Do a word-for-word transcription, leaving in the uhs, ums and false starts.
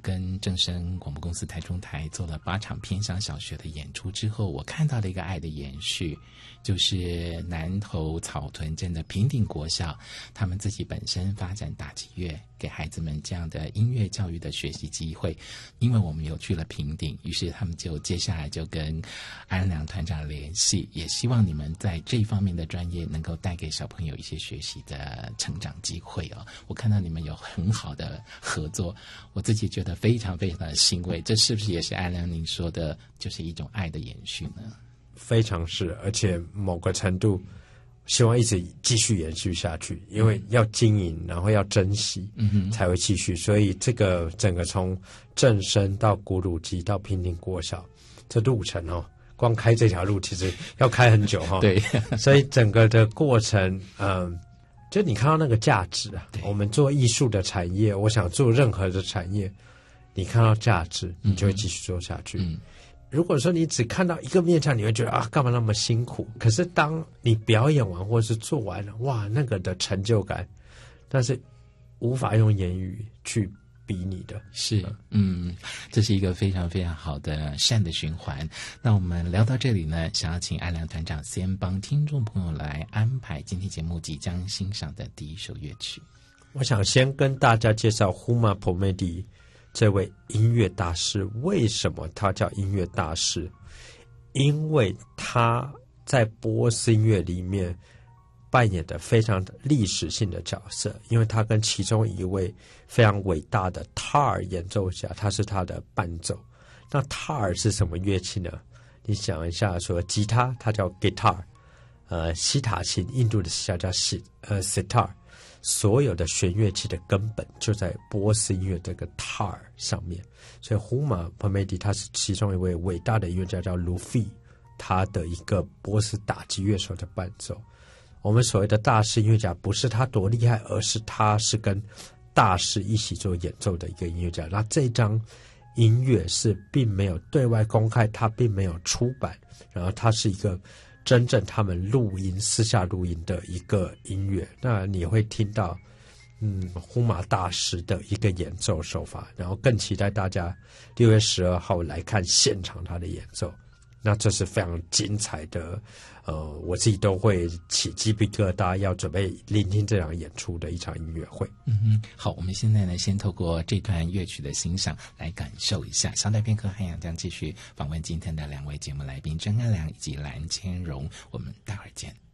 跟正声广播公司台中台做了八场偏乡小学的演出之后，我看到了一个爱的延续，就是南投草屯镇的平顶国小，他们自己本身发展打击乐，给孩子们这样的音乐教育的学习机会。因为我们有去了平顶，于是他们就接下来就跟安良团长联系，也希望你们在这一方面的专业能够带给小朋友一些学习的成长机会哦。我看到你们有很好的合作，我自己觉得非常非常的欣慰。这是不是也是安良您说的，就是一种爱的延续呢？ 非常是，而且某个程度希望一直继续延续下去，因为要经营，然后要珍惜，嗯哼，才会继续。所以这个整个从正声到古鲁基到平顶国小，这路程哦，光开这条路其实要开很久哈、哦。 对，所以整个的过程，嗯，就你看到那个价值啊。我们做艺术的产业，我想做任何的产业，你看到价值，你就会继续做下去。嗯嗯，如果说你只看到一个面向，你会觉得啊，干嘛那么辛苦？可是当你表演完或是做完了，哇，那个的成就感，但是无法用言语去比拟的。 是，嗯，这是一个非常非常好的善的循环。那我们聊到这里呢，想要请安良团长先帮听众朋友来安排今天节目即将欣赏的第一首乐曲。 我想先跟大家介绍 Huma Pomedi这位音乐大师。为什么他叫音乐大师？因为他在波斯音乐里面扮演的非常历史性的角色，因为他跟其中一位非常伟大的塔尔演奏家，他是他的伴奏。那塔尔是什么乐器呢？你想一下，说吉他它叫 guitar， 呃，西塔琴印度的西塔叫西呃 sitar，所有的弦乐器的根本就在波斯音乐这个塔尔上面。所以 Huma Pomedi 他是其中一位伟大的音乐家，叫卢费，他的一个波斯打击乐手的伴奏。我们所谓的大师音乐家，不是他多厉害，而是他是跟大师一起做演奏的一个音乐家。那这张音乐是并没有对外公开，他并没有出版，然后他是一个真正他们录音私下录音的一个音乐。那你会听到嗯呼马大师的一个演奏手法，然后更期待大家六月十二号来看现场他的演奏。那这是非常精彩的，呃，我自己都会起鸡皮疙瘩，要准备聆听这场演出的一场音乐会。 嗯哼，好，我们现在呢，先透过这段乐曲的欣赏来感受一下。小待片刻，汉阳将继续访问今天的两位节目来宾郑安良以及蓝千荣，我们待会儿见。